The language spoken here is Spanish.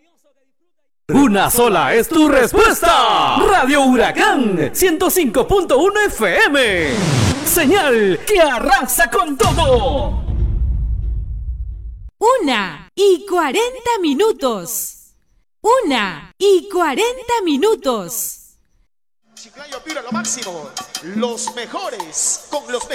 Una sola es tu respuesta. Radio Huracán 105.1 FM. Señal que arrasa con todo. 1:40. 1:40. Chiclayo Piro, lo máximo. Los mejores con los